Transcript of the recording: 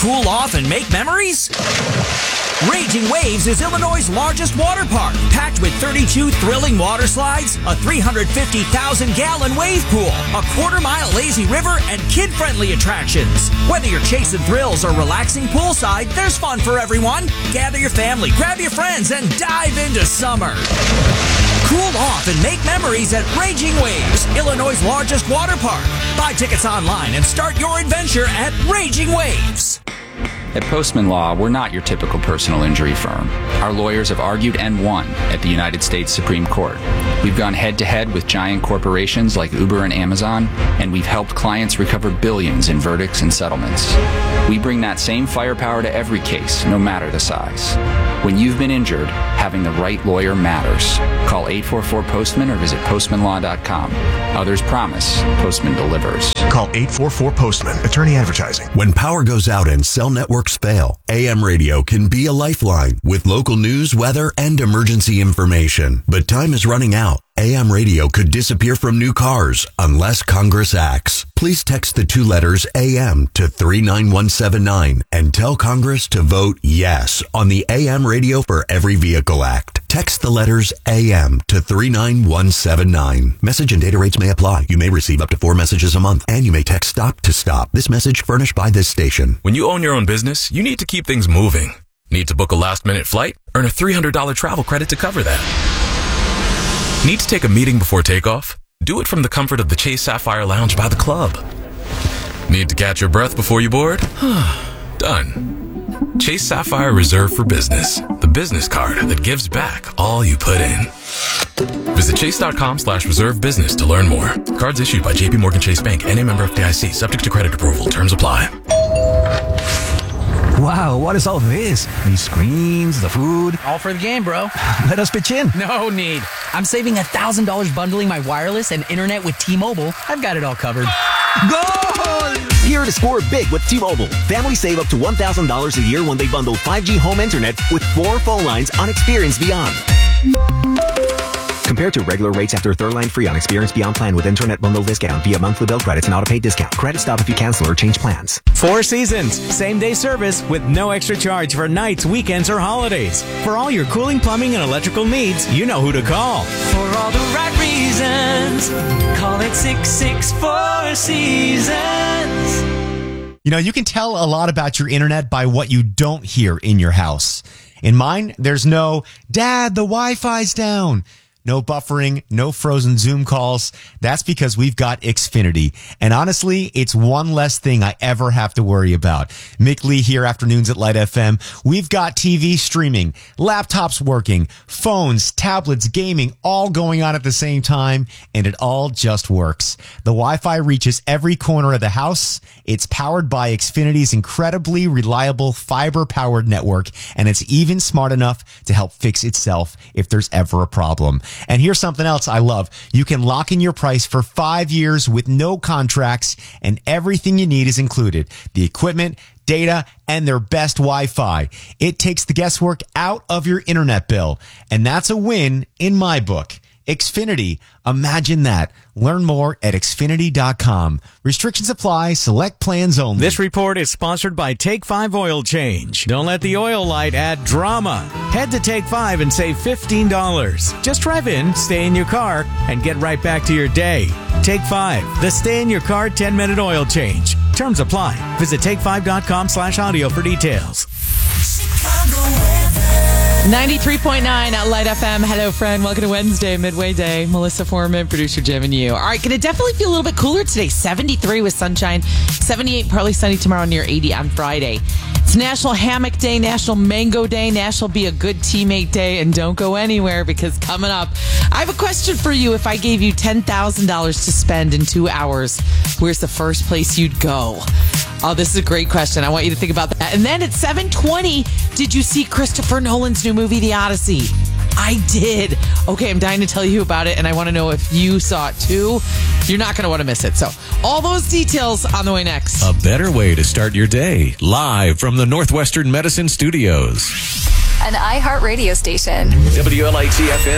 cool off and make memories? Raging Waves is Illinois' largest water park, packed with 32 thrilling water slides, a 350,000-gallon wave pool, a quarter-mile lazy river, and kid-friendly attractions. Whether you're chasing thrills or relaxing poolside, there's fun for everyone. Gather your family, grab your friends, and dive into summer. Cool off and make memories at Raging Waves, Illinois' largest water park. Buy tickets online and start your adventure at Raging Waves. At Postman Law, we're not your typical personal injury firm. Our lawyers have argued and won at the United States Supreme Court. We've gone head-to-head with giant corporations like Uber and Amazon, and we've helped clients recover billions in verdicts and settlements. We bring that same firepower to every case, no matter the size. When you've been injured, having the right lawyer matters. Call 844-POSTMAN or visit postmanlaw.com. Others promise, Postman delivers. Call 844-POSTMAN. Attorney advertising. When power goes out and cell networks fail, AM radio can be a lifeline with local news, weather, and emergency information. But time is running out. AM radio could disappear from new cars unless Congress acts. Please text the 2 letters AM to 39179 and tell Congress to vote yes on the AM Radio for Every Vehicle Act. Text the letters AM to 39179. Message and data rates may apply. You may receive up to 4 messages a month, and you may text STOP to STOP. This message furnished by this station. When you own your own business, you need to keep things moving. Need to book a last-minute flight? Earn a $300 travel credit to cover that. Need to take a meeting before takeoff? Do it from the comfort of the Chase Sapphire Lounge by the club. Need to catch your breath before you board? Done. Chase Sapphire Reserve for Business, the business card that gives back all you put in. Visit chase.com/reserve business to learn more. Cards issued by JP Morgan Chase Bank, N.A. member FDIC, subject to credit approval. Terms apply. Wow, what is all this? These screens, the food. All for the game, bro. Let us pitch in. No need. I'm saving $1,000 bundling my wireless and internet with T-Mobile. I've got it all covered. Goal! Here to score big with T-Mobile. Families save up to $1,000 a year when they bundle 5G home internet with 4 phone lines on Experience Beyond. Compared to regular rates after third line free on Experience Beyond plan with internet bundle discount via monthly bill credits and auto-pay discount. Credit stop if you cancel or change plans. 4 Seasons. Same-day service with no extra charge for nights, weekends, or holidays. For all your cooling, plumbing, and electrical needs, you know who to call. For all the right reasons, call it 664 Seasons. You know, you can tell a lot about your internet by what you don't hear in your house. In mine, there's no, Dad, the Wi-Fi's down. No buffering, no frozen Zoom calls. That's because we've got Xfinity. And honestly, it's one less thing I ever have to worry about. Mick Lee here, afternoons at Light FM. We've got TV streaming, laptops working, phones, tablets, gaming, all going on at the same time, and it all just works. The Wi-Fi reaches every corner of the house. It's powered by Xfinity's incredibly reliable fiber-powered network, and it's even smart enough to help fix itself if there's ever a problem. And here's something else I love. You can lock in your price for 5 years with no contracts, and everything you need is included. The equipment, data, and their best Wi-Fi. It takes the guesswork out of your internet bill, and that's a win in my book. Xfinity. Imagine that. Learn more at Xfinity.com. Restrictions apply. Select plans only. This report is sponsored by Take 5 Oil Change. Don't let the oil light add drama. Head to Take 5 and save $15. Just drive in, stay in your car, and get right back to your day. Take 5, the stay in your car 10-minute oil change. Terms apply. Visit take5.com/audio for details. 93.9 at Light FM. Hello, friend. Welcome to Wednesday, Midway Day. Melissa Foreman, producer Jim and you. All right, going to definitely feel a little bit cooler today. 73 with sunshine. 78, partly sunny tomorrow, near 80 on Friday. It's National Hammock Day, National Mango Day, National Be a Good Teammate Day, and don't go anywhere because coming up, I have a question for you. If I gave you $10,000 to spend in 2 hours, where's the first place you'd go? Oh, this is a great question. I want you to think about that. And then at 7:20, did you see Christopher Nolan's new movie, The Odyssey? I did. Okay, I'm dying to tell you about it, and I want to know if you saw it too. You're not going to want to miss it. So all those details on the way next. A better way to start your day. Live from the Northwestern Medicine Studios. An iHeart radio station. WLIT FM.